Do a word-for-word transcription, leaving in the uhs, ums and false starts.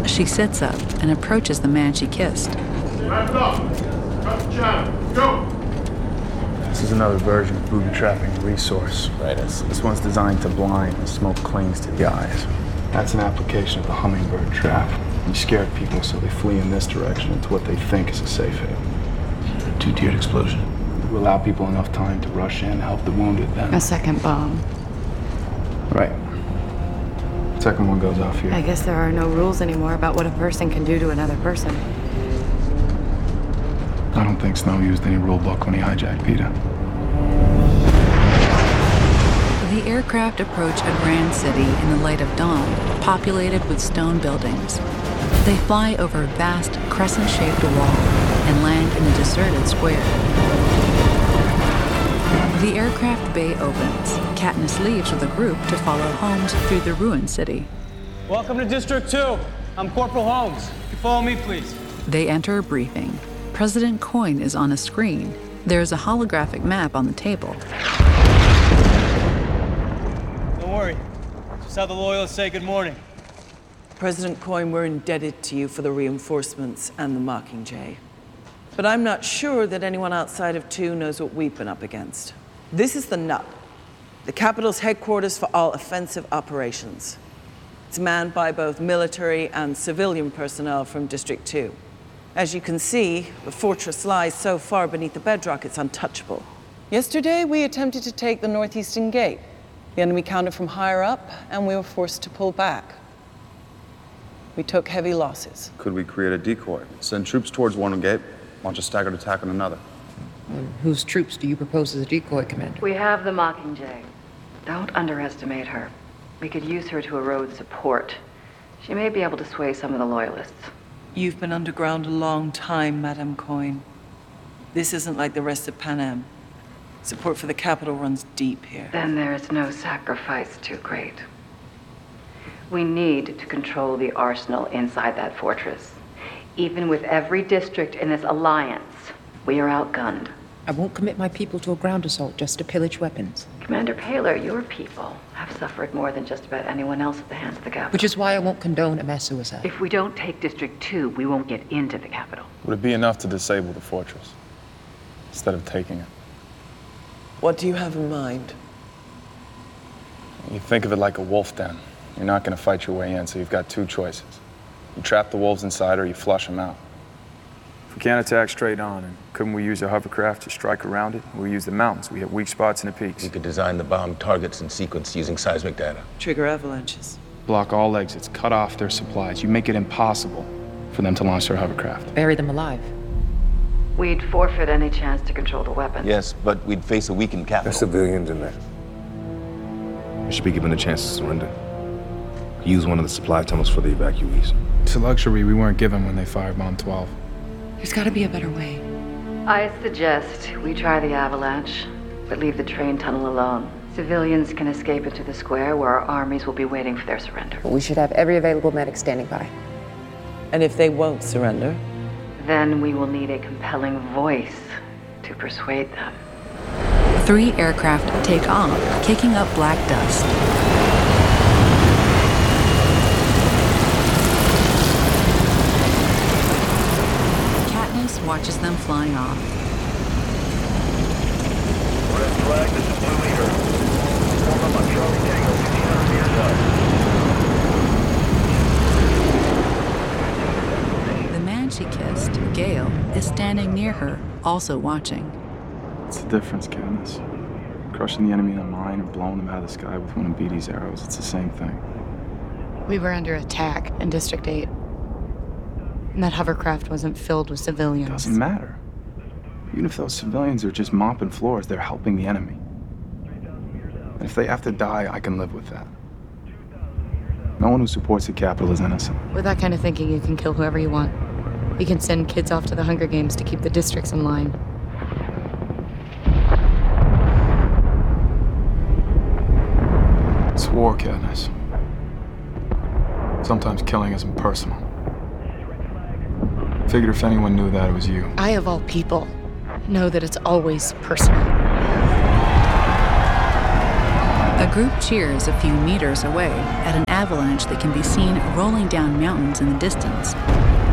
She sits up and approaches the man she kissed. Wrap it up. Cut the channel. Go. This is another version of booby-trapping a resource. Right, this. This one's designed to blind and smoke clings to the eyes. That's an application of the hummingbird trap. You scare people so they flee in this direction into what they think is a safe haven. A two-tiered explosion. You allow people enough time to rush in, help the wounded, then... A second bomb. Right. Second one goes off here. I guess there are no rules anymore about what a person can do to another person. I don't think Snow used any rule book when he hijacked Peter. The aircraft approach a grand city in the light of dawn, populated with stone buildings. They fly over a vast, crescent-shaped wall and land in a deserted square. The aircraft bay opens. Katniss leaves with a group to follow Holmes through the ruined city. Welcome to District two. I'm Corporal Holmes. Can you follow me, please? They enter a briefing. President Coin is on a screen. There is a holographic map on the table. Don't worry. Just how the Loyalists say good morning. President Coin, we're indebted to you for the reinforcements and the Mockingjay. But I'm not sure that anyone outside of two knows what we've been up against. This is the N U P, the capital's headquarters for all offensive operations. It's manned by both military and civilian personnel from District two. As you can see, the fortress lies so far beneath the bedrock it's untouchable. Yesterday, we attempted to take the northeastern gate. The enemy countered from higher up, and we were forced to pull back. We took heavy losses. Could we create a decoy? Send troops towards one gate, launch a staggered attack on another. And whose troops do you propose as a decoy, Commander? We have the Mockingjay. Don't underestimate her. We could use her to erode support. She may be able to sway some of the Loyalists. You've been underground a long time, Madame Coin. This isn't like the rest of Pan Am. Support for the capital runs deep here. Then there is no sacrifice too great. We need to control the arsenal inside that fortress. Even with every district in this alliance, we are outgunned. I won't commit my people to a ground assault just to pillage weapons. Commander Paler, your people have suffered more than just about anyone else at the hands of the capital. Which is why I won't condone a mass suicide. If we don't take District two, we won't get into the capital. Would it be enough to disable the fortress instead of taking it? What do you have in mind? You think of it like a wolf den. You're not going to fight your way in, so you've got two choices. You trap the wolves inside or you flush them out. If we can't attack straight on, and couldn't we use a hovercraft to strike around it? We'll use the mountains. We have weak spots in the peaks. We could design the bomb targets in sequence using seismic data. Trigger avalanches. Block all exits, cut off their supplies. You make it impossible for them to launch their hovercraft. Bury them alive. We'd forfeit any chance to control the weapons. Yes, but we'd face a weakened capital. There's civilians in there. We should be given a chance to surrender. Use one of the supply tunnels for the evacuees. It's a luxury we weren't given when they fired Bomb twelve. There's gotta be a better way. I suggest we try the avalanche, but leave the train tunnel alone. Civilians can escape into the square where our armies will be waiting for their surrender. We should have every available medic standing by. And if they won't surrender? Then we will need a compelling voice to persuade them. Three aircraft take off, kicking up black dust. Katniss watches them flying off. Red flag, this is Blue Leader. Form up on Charlie Tango, fifteen hundred meters out. The man she kissed, Gale, is standing near her, also watching. What's the difference, Katniss? Crushing the enemy in a mine or blowing them out of the sky with one of Beatty's arrows, it's the same thing. We were under attack in District eight. And that hovercraft wasn't filled with civilians. Doesn't matter. Even if those civilians are just mopping floors, they're helping the enemy. And if they have to die, I can live with that. No one who supports the capital is innocent. With that kind of thinking, you can kill whoever you want. You can send kids off to the Hunger Games to keep the districts in line. It's war, Katniss. Sometimes killing isn't personal. Figured if anyone knew that, it was you. I, of all people, know that it's always personal. A group cheers a few meters away at an avalanche that can be seen rolling down mountains in the distance.